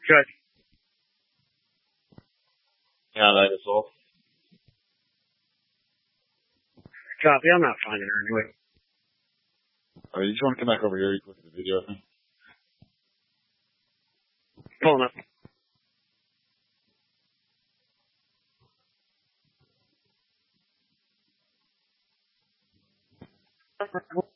Good. Yeah, that is all. Copy. I'm not finding her anyway. All right, you just want to come back over here? You can look at the video. I think. Pulling up.